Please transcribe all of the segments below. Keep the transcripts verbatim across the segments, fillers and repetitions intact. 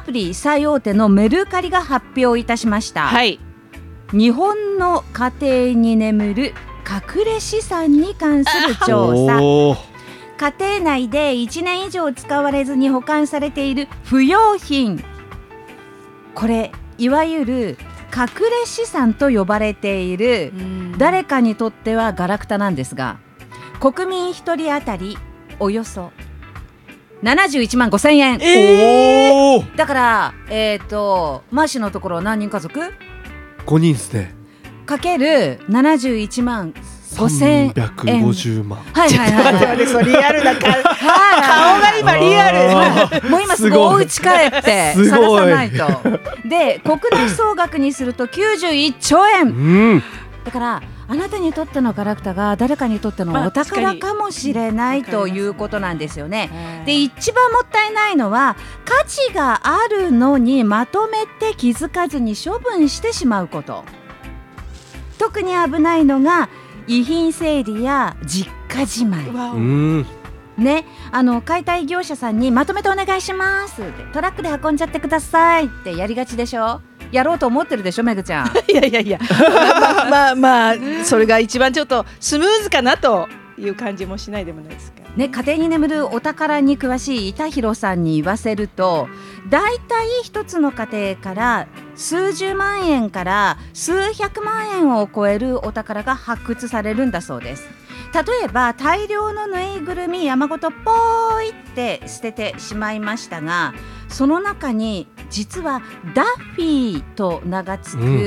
プリ最大手のメルカリが発表いたしました、 はい、 日本の家庭に眠る隠れ資産に関する調査。家庭内でいちねん以上使われずに保管されている不用品、これいわゆる隠れ資産と呼ばれている、誰かにとってはガラクタなんですが、国民ひとり当たりおよそななじゅういちまんごせんえん、 えー、 だから、えーと、マーシーのところ何人家族？ ごにんですね。 かけるななじゅういちまんごせんえん、 さんびゃくごじゅうまん。 はいはいはい、 待って待って、そうリアルな顔顔が今リアル。 もう今すぐお家帰って探さないと。で、国内総額にするときゅうじゅういっちょうえん、うん、だからあなたにとってのガラクタが誰かにとってのお宝かもしれない、まあ、ということなんですよね。で、一番もったいないのは価値があるのにまとめて気づかずに処分してしまうこと。特に危ないのが遺品整理や実家じまい、うんね、あの解体業者さんにまとめてお願いしますって、トラックで運んじゃってくださいってやりがちでしょ。やろうと思ってるでしょ、めぐちゃん。 いやいやいや、まあまあまあそれが一番ちょっとスムーズかなという感じもしないでもないですかね。家庭に眠るお宝に詳しい板広さんに言わせると、だいたい一つの家庭から数十万円から数百万円を超えるお宝が発掘されるんだそうです。例えば大量のぬいぐるみ山ごとポーイって捨ててしまいましたが、その中に実はダッフィーと名が付く、うんうん、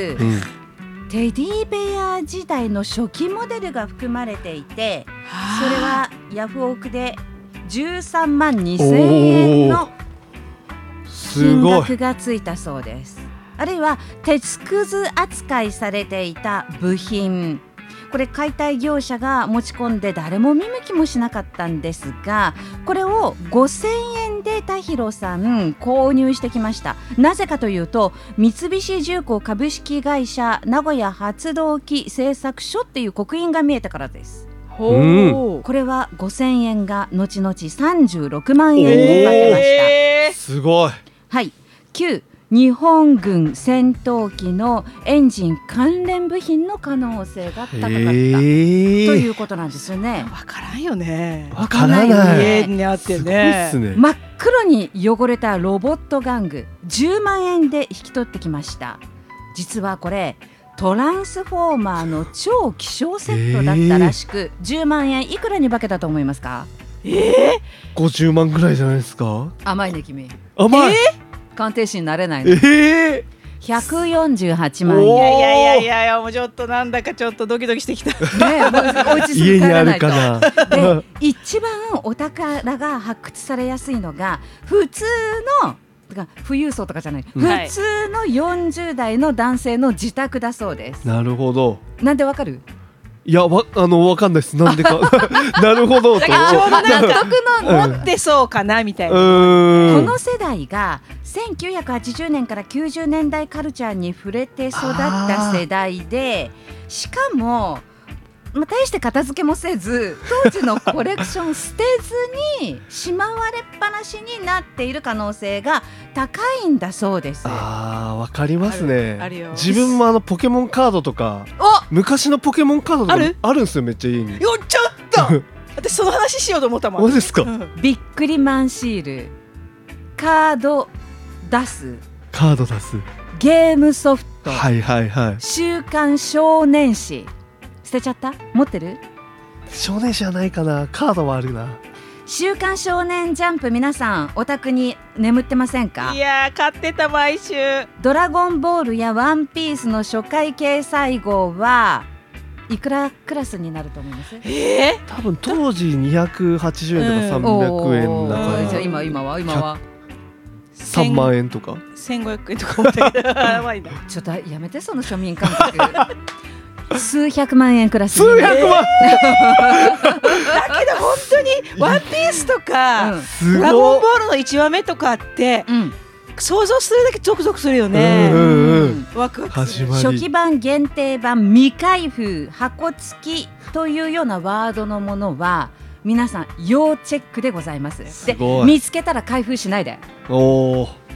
テディベア時代の初期モデルが含まれていて、それはヤフオクでじゅうさんまんにせんえんの金額がついたそうです。あるいは鉄くず扱いされていた部品、これ解体業者が持ち込んで誰も見向きもしなかったんですが、これをごせんえんで田広さん購入してきました。なぜかというと、三菱重工株式会社名古屋発動機製作所っていう刻印が見えたからです。ほう、これはごせんえんが後々さんじゅうろくまんえんに化けました、えー、 すごい。 はい。きゅう、日本軍戦闘機のエンジン関連部品の可能性が高かった、えー、ということなんですよね。 わからんよね。 わからない。 家にあってね。 すごいっすね。真っ黒に汚れたロボット玩具じゅうまんえんで引き取ってきました。実はこれトランスフォーマーの超希少セットだったらしく、えー、じゅうまんえんいくらに化けたと思いますか？ えー、 ごじゅうまんぐらいじゃないですか？ 甘いね君。 甘い、えー鑑定士になれないの、 えー、 ひゃくよんじゅうはちまんえん。 いやいやいやいや、もうちょっとなんだかちょっとドキドキしてきた、 ね、もうお家すぐ帰らないと。 家にあるかな。 で、一番お宝が発掘されやすいのが普通の富裕層とかじゃない、うん、普通のよんじゅう代の男性の自宅だそうです。 なるほど。 なんでわかる？ いや、わ、あの、わかんないです。なんでか。なるほどと。 ちょうど納得の持ってそうかなみたいな。この世代がせんきゅうひゃくはちじゅうねんからきゅうじゅうねんだいカルチャーに触れて育った世代で、しかも、まあ、大して片付けもせず当時のコレクション捨てずにしまわれっぱなしになっている可能性が高いんだそうです。 あー、わかりますね。 ある、あるよ。 自分もあのポケモンカードとか昔のポケモンカードとかあるあるんですよ、めっちゃ家に。 よっちょっと私その話しようと思ったもん。 マジですか？ ビックリマンシール、カード出す、 カード出す、 ゲームソフト、 はいはいはい、 週刊少年誌捨てちゃった？持ってる？ 少年誌はないかな。カードはあるな。 週刊少年ジャンプ、皆さんお宅に眠ってませんか？ いやー、買ってた毎週。 ドラゴンボールやワンピースの初回掲載号はいくらクラスになると思います？ えー、 多分当時にひゃくはちじゅうえんとかさんびゃくえんだから、 じゃあ今今は今はさんまんえんとかせんごひゃくえんとか思ったけどやばいな。 ちょっとやめてその庶民感覚数百万円クラスに。 数百万、えー、 だけど本当にワンピースとか、うん、ドラゴンボールのいちわめとかって、うん、想像するだけゾクゾクするよね。 うんうんうん、 ワクワクする。 初期版、限定版、未開封、箱付きというようなワードのものは皆さん要チェックでございます。で、見つけたら開封しないで。 おー、